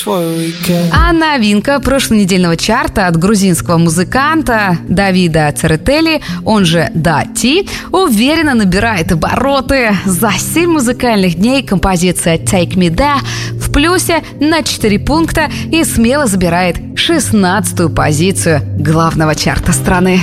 А новинка прошлонедельного чарта от грузинского музыканта Давида Церетели, он же Дати, уверенно набирает обороты. За 7 музыкальных дней композиция «Take Me There» в плюсе на 4 пункта и смело забирает 16-ю позицию главного чарта страны.